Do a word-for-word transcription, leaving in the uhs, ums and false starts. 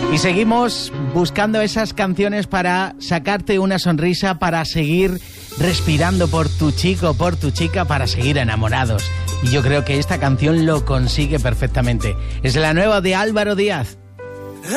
Y seguimos buscando esas canciones para sacarte una sonrisa, para seguir respirando por tu chico, por tu chica, para seguir enamorados. Y yo creo que esta canción lo consigue perfectamente. Es la nueva de Álvaro Díaz.